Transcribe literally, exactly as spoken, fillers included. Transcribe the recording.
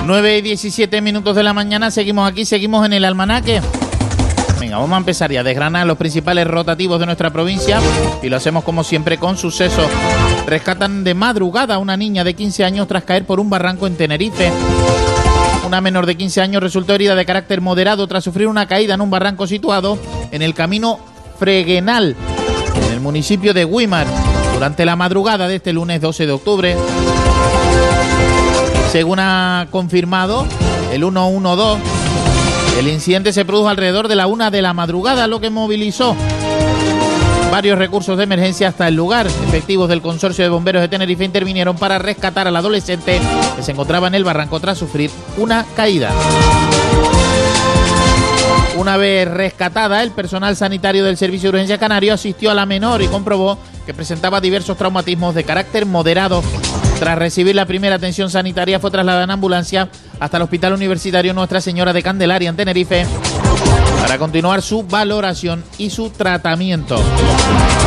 nueve y diecisiete minutos de la mañana, seguimos aquí, seguimos en el almanaque. Venga, vamos a empezar ya a desgranar los principales rotativos de nuestra provincia y lo hacemos como siempre con sucesos. Rescatan de madrugada a una niña de quince años tras caer por un barranco en Tenerife. Una menor de quince años resultó herida de carácter moderado tras sufrir una caída en un barranco situado en el camino Freguenal, en el municipio de Güímar, durante la madrugada de este lunes doce de octubre. Según ha confirmado el ciento doce, el incidente se produjo alrededor de la una de la madrugada, lo que movilizó varios recursos de emergencia hasta el lugar. Efectivos del Consorcio de Bomberos de Tenerife intervinieron para rescatar al adolescente que se encontraba en el barranco tras sufrir una caída. Una vez rescatada, el personal sanitario del Servicio de Urgencia Canario asistió a la menor y comprobó que presentaba diversos traumatismos de carácter moderado. Tras recibir la primera atención sanitaria, fue trasladada en ambulancia hasta el Hospital Universitario Nuestra Señora de Candelaria en Tenerife para continuar su valoración y su tratamiento.